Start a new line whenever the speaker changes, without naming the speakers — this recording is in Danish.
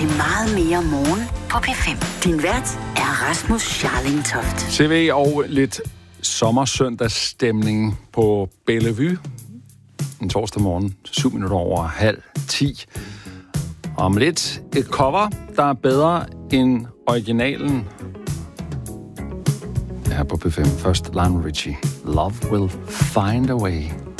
til meget mere morgen på P5. Din vært er Rasmus Scharling Toft.
TV og lidt sommersøndagsstemning på Bellevue. En torsdag morgen, 7:07. Om lidt et cover, der er bedre end originalen. Her på P5. Først Lionel Richie. Love will find a way.